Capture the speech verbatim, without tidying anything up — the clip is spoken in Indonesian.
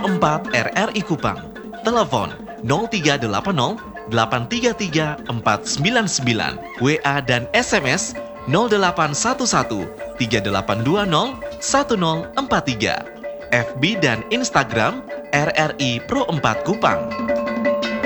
empat R R I Kupang. Telepon nol tiga delapan nol delapan tiga tiga empat sembilan sembilan. W A dan S M S nol delapan satu satu tiga delapan dua nol satu nol empat tiga. F B dan Instagram R R I Pro empat Kupang.